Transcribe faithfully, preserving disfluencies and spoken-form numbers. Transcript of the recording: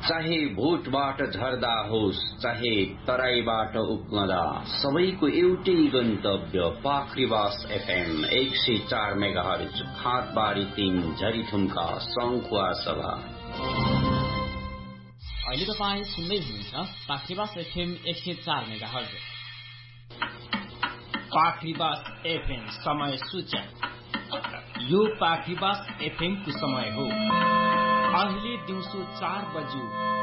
चाहे भोटबाट झर्दा होस् चाहे तराईबाट उक्लदा सबैको एउटै गन्तव्य पाखरीवास एफएम एक सय चार मेगाहर्ज खातबारी तीन झरीथुम्का सङ्खुवा सभा। अहिले तपाईँ सुन्दै हुनुहुन्छ पाखरीवास एफएम एक सय चार मेगाहर्ज। पाखरीवास एफएम समय सूचक। यो पाखरीवास एफएम को समय हो। अहिले दिउँसो चार बज्यो